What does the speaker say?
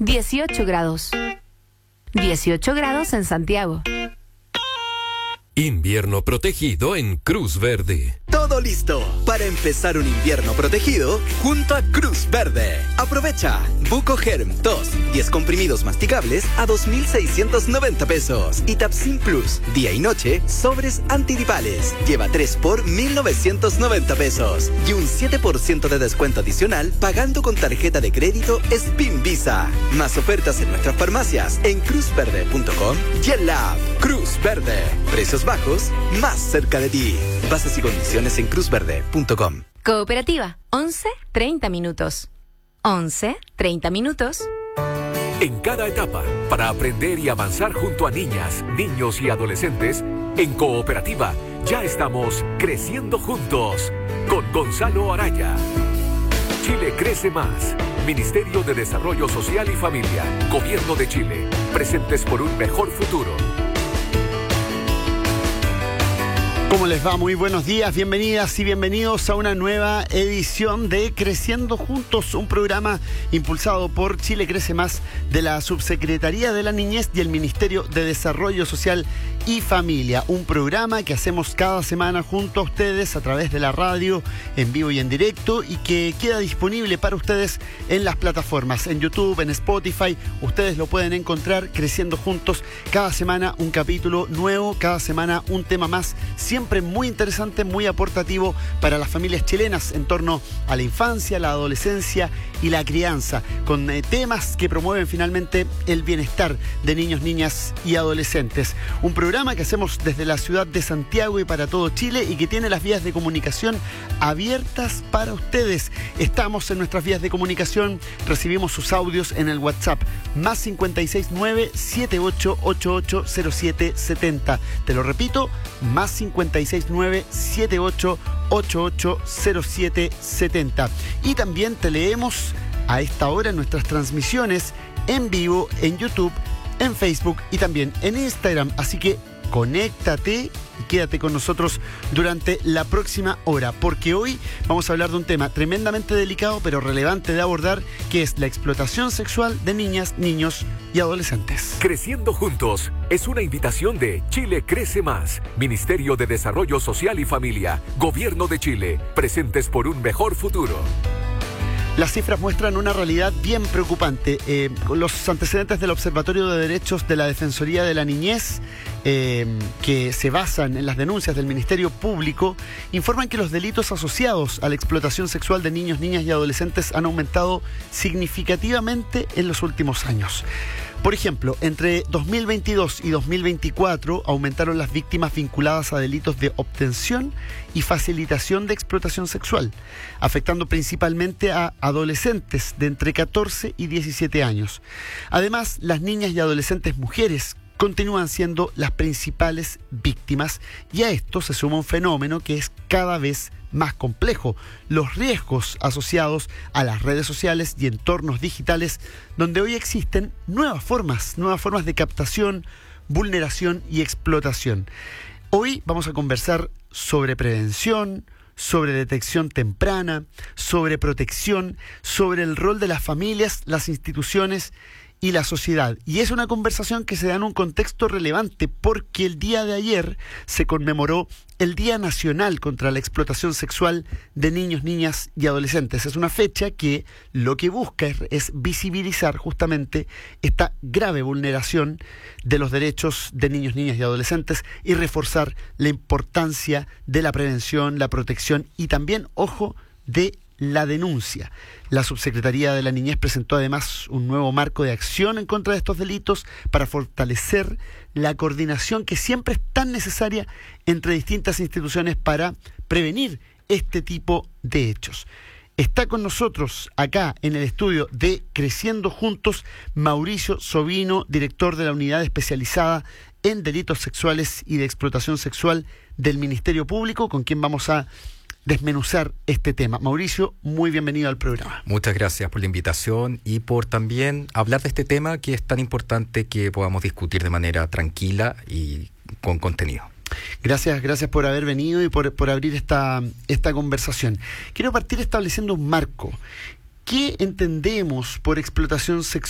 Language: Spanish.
18 grados. 18 grados en Santiago. Invierno protegido en Cruz Verde. Todo listo para empezar un invierno protegido junto a Cruz Verde. Aprovecha Buco Germ 2, 10 comprimidos masticables a 2,690 pesos. Y Tapsin Plus, día y noche, sobres antigripales. Lleva 3 por 1,990 pesos. Y un 7% de descuento adicional pagando con tarjeta de crédito Spin Visa. Más ofertas en nuestras farmacias en cruzverde.com y en la app Cruz Verde. Precios bajos, más cerca de ti. Bases y condiciones en cruzverde.com. Cooperativa, 11:30 minutos. 11:30 minutos. En cada etapa, para aprender y avanzar junto a niñas, niños y adolescentes, en Cooperativa ya estamos creciendo juntos. Con Gonzalo Araya. Chile crece más. Ministerio de Desarrollo Social y Familia. Gobierno de Chile. Presentes por un mejor futuro. ¿Cómo les va? Muy buenos días, bienvenidas y bienvenidos a una nueva edición de Creciendo Juntos, un programa impulsado por Chile Crece Más de la Subsecretaría de la Niñez y el Ministerio de Desarrollo Social y Familia. Un programa que hacemos cada semana junto a ustedes a través de la radio, en vivo y en directo, y que queda disponible para ustedes en las plataformas, en YouTube, en Spotify. Ustedes lo pueden encontrar Creciendo Juntos, cada semana un capítulo nuevo, cada semana un tema más, siempre muy interesante, muy aportativo para las familias chilenas en torno a la infancia, la adolescencia y la crianza, con temas que promueven finalmente el bienestar de niños, niñas y adolescentes. Un programa que hacemos desde la ciudad de Santiago y para todo Chile, y que tiene las vías de comunicación abiertas para ustedes. Estamos en nuestras vías de comunicación, recibimos sus audios en el WhatsApp más 569-78880770. Te lo repito, más 569-78880770. Y también te leemos a esta hora en nuestras transmisiones en vivo en YouTube, en Facebook y también en Instagram. Así que conéctate y quédate con nosotros durante la próxima hora, porque hoy vamos a hablar de un tema tremendamente delicado pero relevante de abordar, que es la explotación sexual de niñas, niños y adolescentes. Creciendo Juntos es una invitación de Chile Crece Más, Ministerio de Desarrollo Social y Familia, Gobierno de Chile, presentes por un mejor futuro. Las cifras muestran una realidad bien preocupante. Los antecedentes del Observatorio de Derechos de la Defensoría de la Niñez, que se basan en las denuncias del Ministerio Público, informan que los delitos asociados a la explotación sexual de niños, niñas y adolescentes han aumentado significativamente en los últimos años. Por ejemplo, entre 2022 y 2024 aumentaron las víctimas vinculadas a delitos de obtención y facilitación de explotación sexual, afectando principalmente a adolescentes de entre 14 y 17 años. Además, las niñas y adolescentes mujeres continúan siendo las principales víctimas, y a esto se suma un fenómeno que es cada vez más complejo: los riesgos asociados a las redes sociales y entornos digitales, donde hoy existen nuevas formas de captación, vulneración y explotación. Hoy vamos a conversar sobre prevención, sobre detección temprana, sobre protección, sobre el rol de las familias, las instituciones y la sociedad. Y es una conversación que se da en un contexto relevante, porque el día de ayer se conmemoró el Día Nacional contra la Explotación Sexual de Niños, Niñas y Adolescentes. Es una fecha que lo que busca es visibilizar justamente esta grave vulneración de los derechos de niños, niñas y adolescentes, y reforzar la importancia de la prevención, la protección y también, ojo, de la denuncia. La Subsecretaría de la Niñez presentó además un nuevo marco de acción en contra de estos delitos para fortalecer la coordinación que siempre es tan necesaria entre distintas instituciones para prevenir este tipo de hechos. Está con nosotros acá en el estudio de Creciendo Juntos Mauricio Sobino, director de la Unidad Especializada en Delitos Sexuales y de Explotación Sexual del Ministerio Público, con quien vamos a desmenuzar este tema. Mauricio, muy bienvenido al programa. Muchas gracias por la invitación y por también hablar de este tema que es tan importante que podamos discutir de manera tranquila y con contenido. Gracias por haber venido y por abrir esta conversación. Quiero partir estableciendo un marco. ¿Qué entendemos por explotación sexual